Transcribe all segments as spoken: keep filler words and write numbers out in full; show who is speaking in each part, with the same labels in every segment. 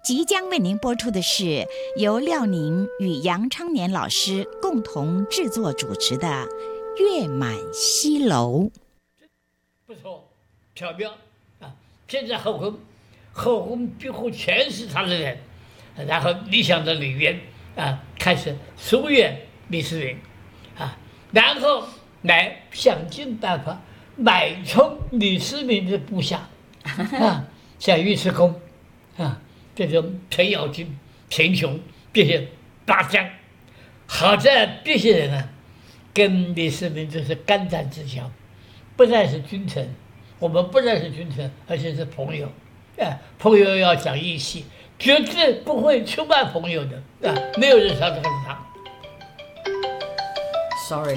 Speaker 1: 即将为您播出的是由廖宁与杨昌年老师共同制作主持的《月满西楼》。
Speaker 2: 不错，巧妙啊！现在后宫，后宫几乎全是他的人，然后理想的里边啊，开始疏远李世民啊，然后来想尽办法买通李世民的部下啊，像尉迟恭啊。这种程咬金、陈琼这些大将，好在这些人啊，跟李世民就是肝胆之交，不再是君臣，我们不再是君臣，而且是朋友。哎，朋友要讲义气，绝对不会出卖朋友的啊！没有人上这个当。
Speaker 3: Sorry。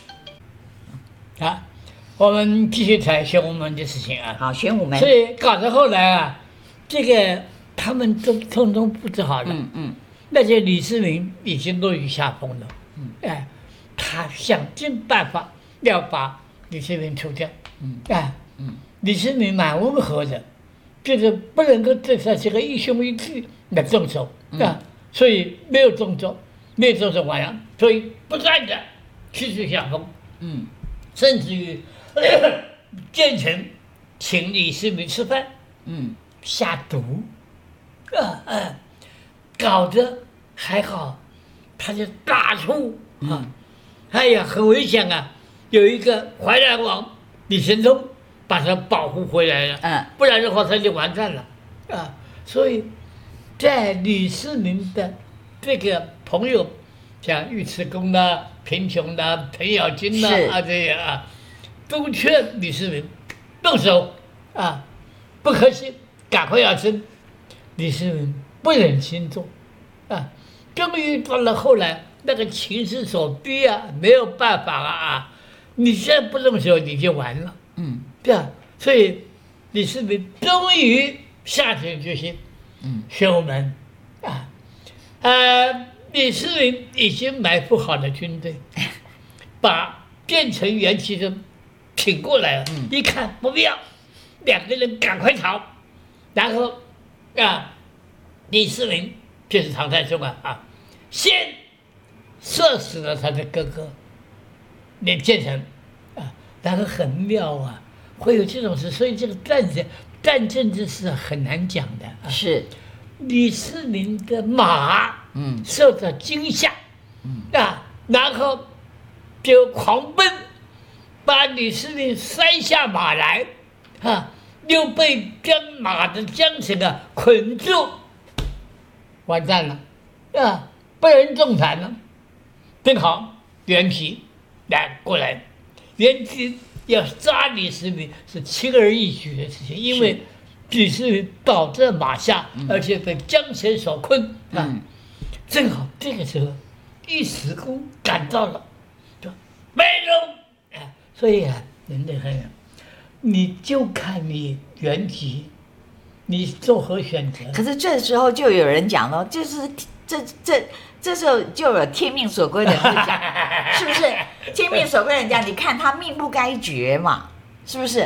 Speaker 2: 啊，我们继续谈玄武门的事情啊。
Speaker 3: 好，玄武门。
Speaker 2: 所以搞到后来啊，这个。他们都通通布置好了，
Speaker 3: 嗯嗯，
Speaker 2: 那些李世民已经落于下风了，嗯，哎，他想尽办法要把李世民除掉，嗯，哎，嗯，李世民蛮温和的，就是不能够对他这个一兄一弟来动手，啊、嗯，所以没有动作，没有动手完了，所以不断的趋势下风，嗯，甚至于建成请李世民吃饭，嗯，下毒。啊啊，搞得还好，他就大出啊，哎呀，很危险啊！有一个淮南王李神通把他保护回来了，嗯，不然的话他就完蛋了啊！所以，在李世民的这个朋友，像尉迟恭啦、贫穷啦、程咬金啦啊这些啊，都劝李世民动手啊，不可惜，赶快要争。李世民不忍心做，啊，终于到了后来，那个情势所逼啊，没有办法啊，你现在不动手你就完了，嗯，对啊，所以李世民终于下定决心，嗯，玄武门，啊，呃，李世民已经埋伏好了军队，把变成元气的挺过来了，嗯，一看不必要，两个人赶快逃，然后。啊，李世民就是唐太宗啊啊，先射死了他的哥哥李建成啊，然后很妙啊，会有这种事，所以这个战争战争这是很难讲的、啊。
Speaker 3: 是
Speaker 2: 李世民的马，嗯，受到惊吓，嗯啊，然后就狂奔，把李世民摔下马来，啊。又被将马的缰绳啊捆住，完蛋了，啊，被人仲裁了。正好袁吉来过来，袁吉要杀李世民是轻而易举的事情，因为李世民倒在马下，嗯、而且被缰绳所困啊。嗯、正好这个时候，尉迟恭赶到了，说没用，啊，所以啊，人家很。你就看你原籍，你作何选择？
Speaker 3: 可是这时候就有人讲了，就是这这这时候就有天命所归的人会讲，是不是？天命所归的人讲，你看他命不该绝嘛，是不是？